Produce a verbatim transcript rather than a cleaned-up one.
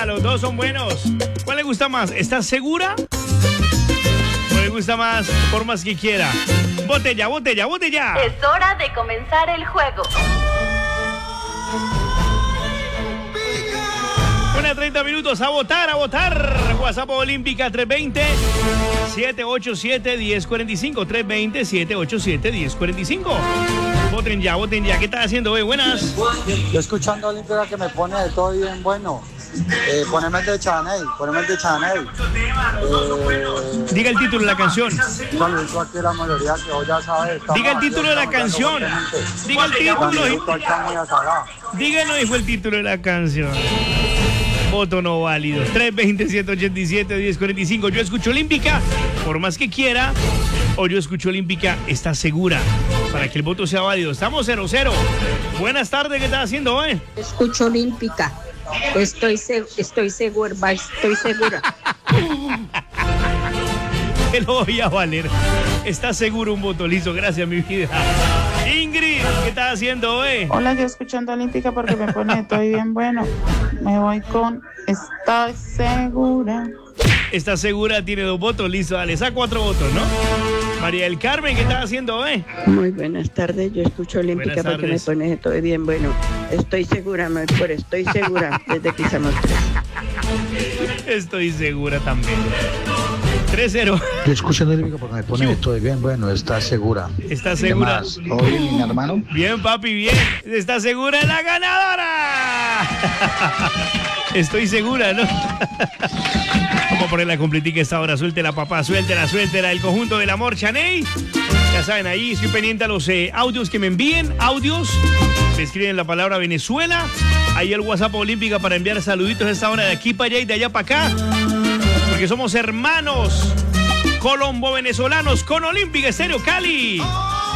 buena, los dos son buenos. ¿Cuál le gusta más? ¿Estás segura? ¿O le gusta más por más que quiera? Botella, botella, botella. Es hora de comenzar el juego. Una treinta minutos a votar, a votar. WhatsApp Olímpica tres veinte, siete ocho siete, uno cero cuatro cinco. tres veinte, siete ocho siete, uno cero cuatro cinco. Voten ya, voten ya. ¿Qué estás haciendo hoy? Buenas. Yo escuchando Olímpica que me pone de todo bien bueno. Eh, poneme el de Chanel, poneme el de Chanel. Eh, Diga el título de la canción. Saludito aquí a la mayoría que hoy ya sabe. Diga el título de la canción. Diga el título. Díganos, hijo, el título de la canción. Voto no válido. tres veinte, siete ochenta y siete, uno cero cuarenta y cinco. Yo escucho Olímpica, por más que quiera. O yo escucho Olímpica, ¿está segura? Para que el voto sea válido. Estamos cero cero. Buenas tardes, ¿qué estás haciendo hoy? Escucho Olímpica. Estoy, se estoy segura, estoy segura. Te lo voy a valer. ¿Estás seguro? Un voto listo. Gracias, mi vida. Ingrid, ¿qué estás haciendo hoy? Hola, yo escuchando Olímpica porque me pone estoy bien bueno. Me voy con estoy segura. ¿Estás segura? Tiene dos votos. Listo, dale. Esa cuatro votos, ¿no? María del Carmen, ¿qué estás haciendo hoy? Muy buenas tardes. Yo escucho Olímpica porque me pone estoy bien bueno. Estoy segura, me por estoy segura desde Pisamos tres. Estoy segura también. tres cero. Yo escucho Olímpica porque me pone estoy bien bueno. ¿Estás segura? ¿Estás segura? ¿Qué más? ¿Todo bien, mi hermano? Bien, papi, bien. ¿Estás segura? ¡Es la ganadora! Estoy segura, ¿no? Vamos a poner la completica esta hora. Suéltela, papá, suéltela, suéltela. El conjunto del amor, Chaney. Ya saben, ahí estoy pendiente a los eh, audios que me envíen. Audios. Me escriben la palabra Venezuela. Ahí el WhatsApp Olímpica para enviar saluditos a esta hora de aquí para allá y de allá para acá. Porque somos hermanos colombo-venezolanos con Olímpica Estéreo Cali.